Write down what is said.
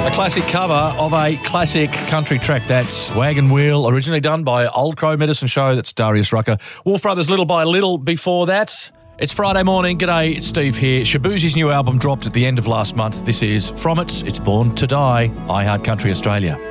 A classic cover of a classic country track. That's Wagon Wheel, originally done by Old Crow Medicine Show. That's Darius Rucker. Wolf Brothers, Little by Little before that. It's Friday morning. G'day, it's Steve here. Shaboozie's new album dropped at the end of last month. This is From It's Born to Die, I Heart Country Australia.